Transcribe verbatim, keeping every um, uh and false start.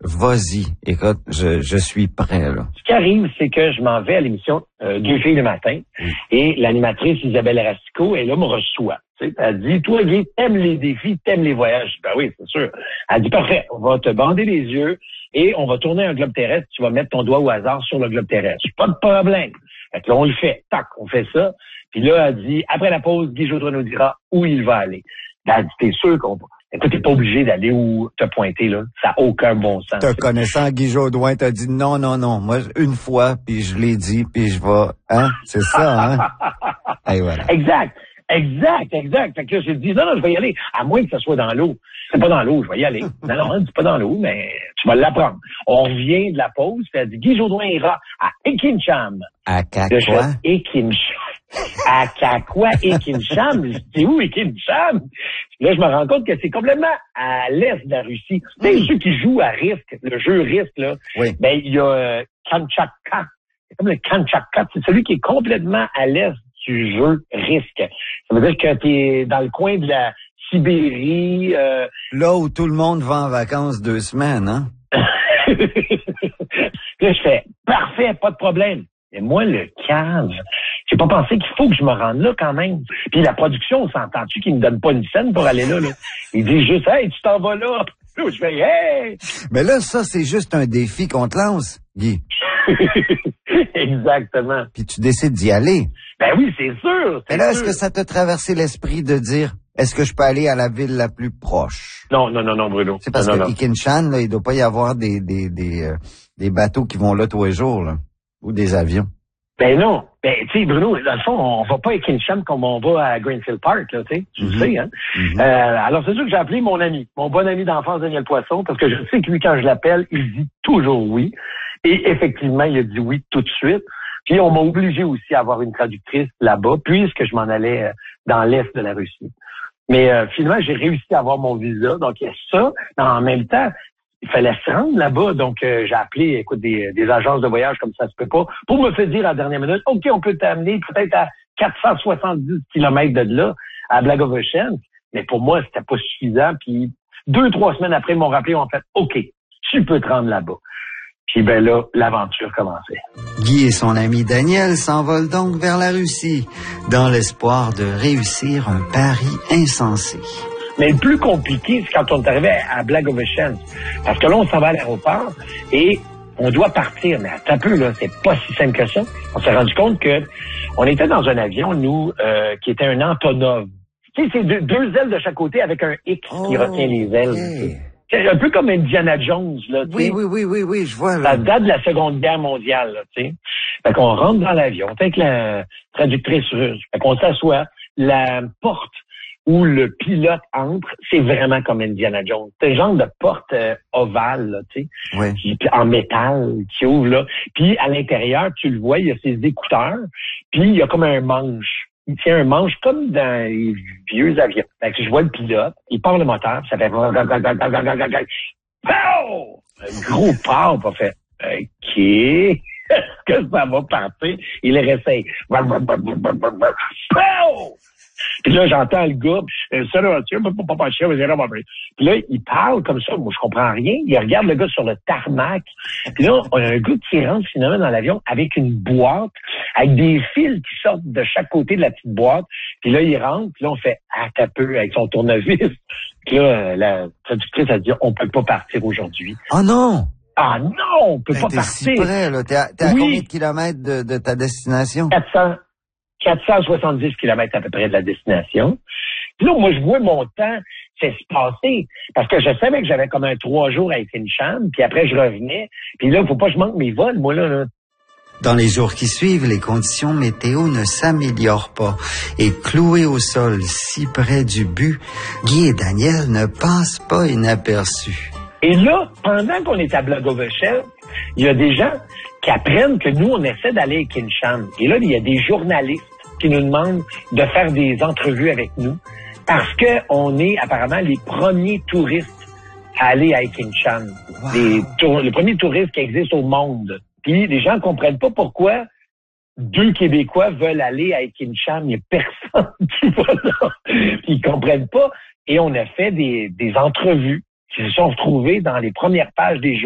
Vas-y. Écoute, je, je suis prêt, là. Ce qui arrive, c'est que je m'en vais à l'émission euh, Deux filles le matin oui. et l'animatrice Isabelle Racicot, elle là, me reçoit. Tu sais, elle dit, toi, Guy, t'aimes les défis, t'aimes les voyages. Ben oui, c'est sûr. Elle dit, parfait, on va te bander les yeux et on va tourner un globe terrestre. Tu vas mettre ton doigt au hasard sur le globe terrestre. Pas de problème. Fait que là, on le fait. Tac, on fait ça. Puis là, elle dit, après la pause, Guy Jodoin nous dira où il va aller. Ben, elle dit, t'es sûr qu'on va. Écoute, t'es pas obligé d'aller où te pointer, là. Ça n'a aucun bon sens. Te connaissant, Guy Jodoin t'a dit non, non, non. Moi, une fois, puis je l'ai dit, puis je vais... Hein? C'est ça, hein? Et voilà. Exact. Exact, exact. Fait que là, j'ai dit, non, non, je vais y aller. À moins que ce soit dans l'eau. C'est pas dans l'eau, je vais y aller. Non, non, c'est pas dans l'eau, mais tu vas l'apprendre. On revient de la pause, puis elle dit, Guy Jodoin ira à Ekincham. À Kakwa? Ekincham. À Kakwa, Ekincham. C'est où Ekincham? Là, je me rends compte que c'est complètement à l'est de la Russie. Tu sais, ceux qui jouent à risque, le jeu risque, là, oui. ben, il y a euh, Kamchatka. C'est comme le Kamchatka. C'est celui qui est complètement à l'est du jeu risque. Ça veut dire que t'es dans le coin de la Sibérie. Euh... Là où tout le monde va en vacances deux semaines, hein? Là, je fais, parfait, pas de problème. Mais moi, le cave, j'ai pas pensé qu'il faut que je me rende là quand même. Puis la production, on s'entend-tu qu'il me donne pas une scène pour aller là, là? Il dit juste, hey, tu t'en vas là. Là, je fais, hey! Mais là, ça, c'est juste un défi qu'on te lance, Guy. Exactement. Puis tu décides d'y aller. Ben oui, c'est sûr. Mais là, est-ce que ça t'a traversé l'esprit de dire, est-ce que je peux aller à la ville la plus proche? Non, non, non, non, Bruno. C'est parce non, que non. Ekincham, là, il doit pas y avoir des des des, euh, des bateaux qui vont là tous les jours, là, ou des avions. Ben non. Ben, tu sais, Bruno, dans le fond, on va pas à Ekincham comme on va à Greenfield Park, là, tu sais. Tu le Mm-hmm. sais, hein. Mm-hmm. Euh, alors, c'est sûr que j'ai appelé mon ami, mon bon ami d'enfance, Daniel Poisson, parce que je sais que lui, quand je l'appelle, il dit toujours oui. Et effectivement, il a dit oui tout de suite. Puis, on m'a obligé aussi à avoir une traductrice là-bas, puisque je m'en allais euh, dans l'est de la Russie. Mais euh, finalement, j'ai réussi à avoir mon visa. Donc, il y a ça. En même temps, il fallait se rendre là-bas. Donc, euh, j'ai appelé, écoute, des, des agences de voyage comme ça se peut pas, pour me faire dire à la dernière minute, OK, on peut t'amener peut-être à quatre cent soixante-dix kilomètres de là, à Blagoveshchensk. Mais pour moi, c'était pas suffisant. Puis, deux, trois semaines après, ils m'ont rappelé, on fait, OK, tu peux te rendre là-bas. Puis ben là, l'aventure commençait. Guy et son ami Daniel s'envolent donc vers la Russie, dans l'espoir de réussir un pari insensé. Mais le plus compliqué, c'est quand on est arrivé à Blagoveshchensk. Parce que là, on s'en va à l'aéroport et on doit partir. Mais attends un peu, là, c'est pas si simple que ça. On s'est rendu compte que on était dans un avion, nous, euh, qui était un Antonov. Tu sais, c'est deux, deux ailes de chaque côté avec un X qui oh, retient les ailes. Okay. C'est un peu comme Indiana Jones, là, tu sais. Oui, oui, oui, oui, oui, je vois. Ça date de la Seconde Guerre mondiale, là, tu sais. Fait qu'on rentre dans l'avion, avec la traductrice russe. Fait qu'on s'assoit. La porte où le pilote entre, c'est vraiment comme Indiana Jones. C'est un genre de porte euh, ovale, là, tu sais, oui. qui, en métal, qui ouvre, là. Puis à l'intérieur, tu le vois, il y a ses écouteurs, puis il y a comme un manche. Il tient un manche comme dans les vieux avions. Fait que je vois le pilote, il part le moteur, ça fait... Pow! Un gros pas, pas fait. OK. Est-ce que ça va partir? Il le réessaye. Pow! Puis là, j'entends le gars, euh, ça là, tu sais, pas pas cher, mais c'est vraiment. Puis là, il parle comme ça, moi je comprends rien. Il regarde le gars sur le tarmac. Puis là, on a un gars qui rentre finalement dans l'avion avec une boîte, avec des fils qui sortent de chaque côté de la petite boîte. Puis là, il rentre, puis là, on fait ah, t'as peu avec son tournevis. Puis là, la traductrice a dit on peut pas partir aujourd'hui. Oh non! Ah non, on peut ben, pas t'es partir. Si près, là. T'es à, t'es à oui. combien de kilomètres de, de ta destination? quatre cents. quatre cent soixante-dix kilomètres à peu près de la destination. Puis là, moi, je vois mon temps se passer. Parce que je savais que j'avais comme un trois jours à Ekincham, puis après, je revenais. Puis là, il faut pas que je manque mes vols, moi, là. là. Dans les jours qui suivent, les conditions météo ne s'améliorent pas. Et cloués au sol, si près du but, Guy et Daniel ne passent pas inaperçus. Et là, pendant qu'on est à Blagoveshchensk, il y a des gens qui apprennent que nous, on essaie d'aller à Ekincham. Et là, il y a des journalistes qui nous demandent de faire des entrevues avec nous parce que on est apparemment les premiers touristes à aller à Ekincham. Wow. Les, tour- les premiers touristes qui existent au monde. Puis les gens comprennent pas pourquoi deux Québécois veulent aller à Ekincham. Il y a personne qui va là. Puis ils comprennent pas. Et on a fait des, des entrevues qui se sont retrouvées dans les premières pages des journaux.